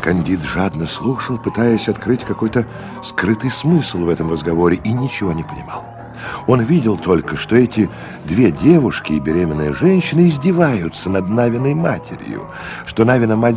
Кандид жадно слушал, пытаясь открыть какой-то скрытый смысл в этом разговоре, и ничего не понимал. Он видел только, что эти две девушки и беременная женщина издеваются над Навиной матерью, что Навина мать